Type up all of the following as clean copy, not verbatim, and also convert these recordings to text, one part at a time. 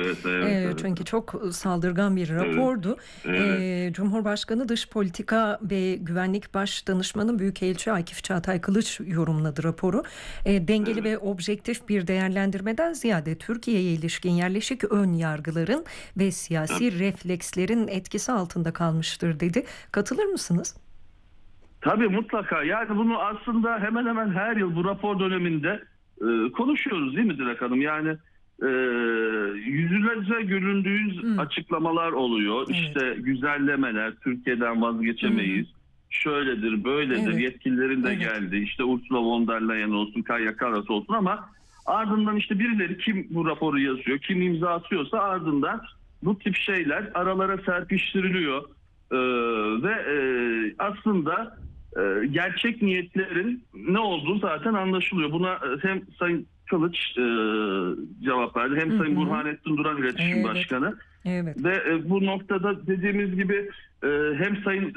Evet. Çünkü çok saldırgan bir Evet. rapordu. Evet. Cumhurbaşkanı Dış Politika ve Güvenlik Baş Danışmanı Büyükelçi Akif Çağatay Kılıç yorumladı raporu. Dengeli Evet. ve objektif bir değerlendirmeden ziyade Türkiye'ye ilişkin yerleşik ön yargıların ve siyasi reflekslerin etkisi altında kalmıştır dedi. Katılır mısınız? Tabii mutlaka. Yani bunu aslında hemen hemen her yıl bu rapor döneminde konuşuyoruz değil mi Dilek Hanım? Yani e, yüzlerce göründüğü açıklamalar oluyor. Evet. İşte güzellemeler, Türkiye'den vazgeçemeyiz. Şöyledir, böyledir. Evet. Yetkililerin de Evet. geldi. İşte Ursula von der Leyen olsun, Kaja Kallas olsun ama ardından işte birileri kim bu raporu yazıyor, kim imza atıyorsa ardından bu tip şeyler aralara serpiştiriliyor. Ee, ve aslında gerçek niyetlerin ne olduğu zaten anlaşılıyor. Buna hem Sayın Kılıç cevap verdi hem Sayın Burhanettin Duran İletişim Evet. Başkanı Evet. ve bu noktada dediğimiz gibi hem Sayın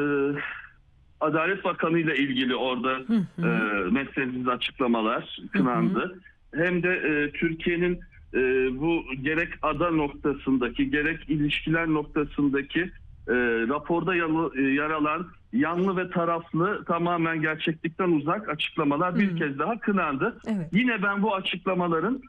Adalet Bakanı ile ilgili orada mesnetsiz açıklamalar kınandı. Hem de Türkiye'nin bu gerek ada noktasındaki gerek ilişkiler noktasındaki raporda yer alan yanlı ve taraflı tamamen gerçeklikten uzak açıklamalar bir kez daha kınandı. Evet. Yine ben bu açıklamaların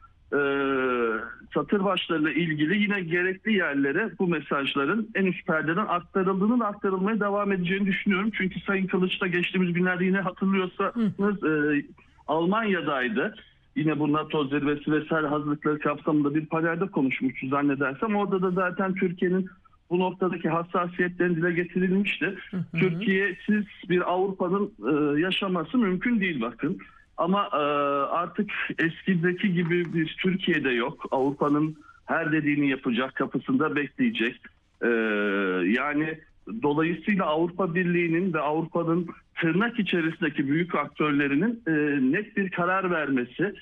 satır başlarıyla ilgili yine gerekli yerlere bu mesajların en üst perdeden aktarıldığını ve aktarılmaya devam edeceğini düşünüyorum. Çünkü Sayın Kılıç da geçtiğimiz günlerde yine hatırlıyorsanız Almanya'daydı. Yine bu NATO zirvesi vesaire hazırlıkları kapsamında bir panelde konuşmuştu zannedersem. Orada da zaten Türkiye'nin bu noktadaki hassasiyetlerin dile getirilmişti. Türkiye'siz bir Avrupa'nın yaşaması mümkün değil bakın. Ama artık eskideki gibi bir Türkiye'de yok. Avrupa'nın her dediğini yapacak, kapısında bekleyecek. Yani dolayısıyla Avrupa Birliği'nin ve Avrupa'nın tırnak içerisindeki büyük aktörlerinin net bir karar vermesi,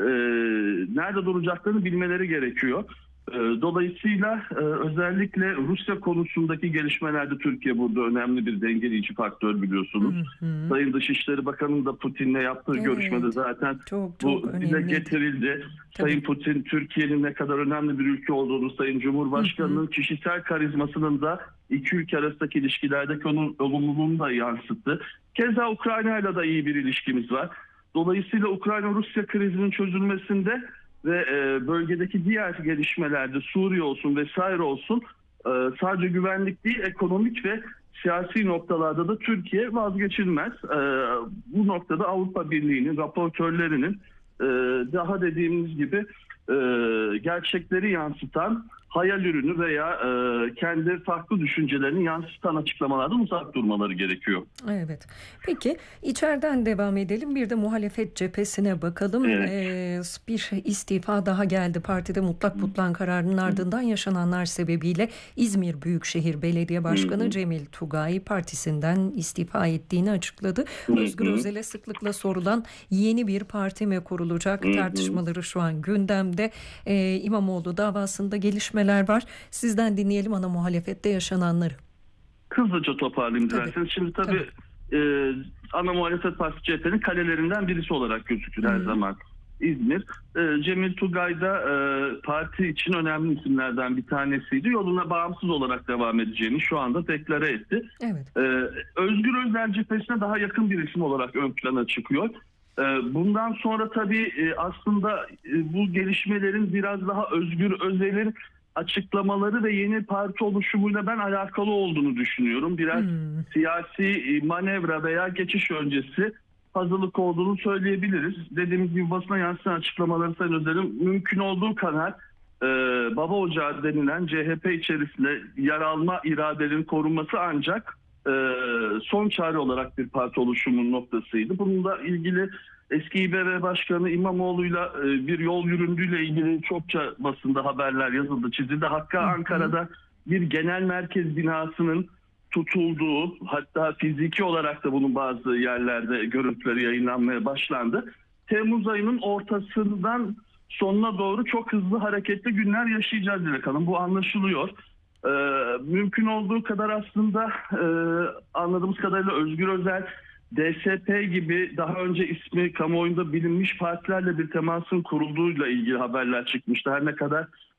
nerede duracaklarını bilmeleri gerekiyor. Dolayısıyla özellikle Rusya konusundaki gelişmelerde Türkiye burada önemli bir dengeleyici faktör biliyorsunuz. Sayın Dışişleri Bakanı'nın da Putin'le yaptığı görüşmede zaten Çok bu dile önemliydi. getirildi. Tabii. Sayın Putin Türkiye'nin ne kadar önemli bir ülke olduğunu, Sayın Cumhurbaşkanı'nın kişisel karizmasının da iki ülke arasındaki ilişkilerdeki onun olumluluğunu da yansıttı. Keza Ukrayna'yla da iyi bir ilişkimiz var. Dolayısıyla Ukrayna-Rusya krizinin çözülmesinde ve bölgedeki diğer gelişmelerde Suriye olsun vesaire olsun sadece güvenlik değil ekonomik ve siyasi noktalarda da Türkiye vazgeçilmez. Bu noktada Avrupa Birliği'nin raportörlerinin daha dediğimiz gibi gerçekleri yansıtan hayal ürünü veya kendi farklı düşüncelerini yansıtan açıklamalardan uzak durmaları gerekiyor. Evet. Peki içeriden devam edelim. Bir de muhalefet cephesine bakalım. Evet. Bir istifa daha geldi. Partide mutlak butlan kararının ardından yaşananlar sebebiyle İzmir Büyükşehir Belediye Başkanı Cemil Tugay partisinden istifa ettiğini açıkladı. Özgür Özel'e sıklıkla sorulan yeni bir parti mi kurulacak tartışmaları şu an gündemde. İmamoğlu davasında gelişmeler var. Sizden dinleyelim ana muhalefette yaşananları. Hızlıca toparlayayım dilerseniz. Şimdi tabii. Ana muhalefet partisi CHP'nin kalelerinden birisi olarak gözükür her zaman İzmir. Cemil Tugay da parti için önemli isimlerden bir tanesiydi. Yoluna bağımsız olarak devam edeceğini şu anda deklare etti. Evet. Özgür Özel cephesine daha yakın bir isim olarak ön plana çıkıyor. Bundan sonra tabii aslında bu gelişmelerin biraz daha Özgür Özel'in açıklamaları ve yeni parti oluşumuyla ben alakalı olduğunu düşünüyorum. Biraz siyasi manevra veya geçiş öncesi hazırlık olduğunu söyleyebiliriz. Dediğimiz gibi basına yansıyan açıklamaları Sayın Özel'in mümkün olduğu kadar Baba Ocağı denilen CHP içerisinde yer alma iradelerinin korunması ancak son çare olarak bir parti oluşumunun noktasıydı. Bununla ilgili eski İBB Başkanı İmamoğlu'yla bir yol yüründüğüyle ilgili çokça basında haberler yazıldı, çizildi. Hatta Ankara'da bir genel merkez binasının tutulduğu, hatta fiziki olarak da bunun bazı yerlerde görüntüleri yayınlanmaya başlandı. Temmuz ayının ortasından sonuna doğru çok hızlı hareketli günler yaşayacağız Dilek Hanım. Bu anlaşılıyor. Mümkün olduğu kadar aslında anladığımız kadarıyla Özgür Özel, DSP gibi daha önce ismi kamuoyunda bilinmiş partilerle bir temasın kurulduğuyla ilgili haberler çıkmıştı. Her ne kadar